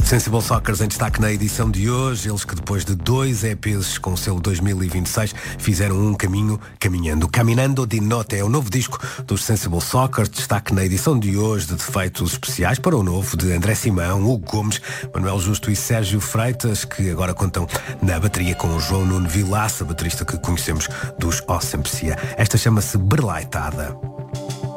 Sensible Soccers em destaque na edição de hoje. Eles que depois de 2 EPs com o selo 2026 fizeram um caminho caminhando. Caminando di Notte é o novo disco dos Sensible Soccers. Destaque na edição de hoje de defeitos especiais para o novo de André Simão, Hugo Gomes, Manuel Justo e Sérgio Freitas, que agora contam na bateria com o João Nuno Vilaça, baterista que conhecemos dos Ó Sempre Se A. Esta chama-se Berlaitada.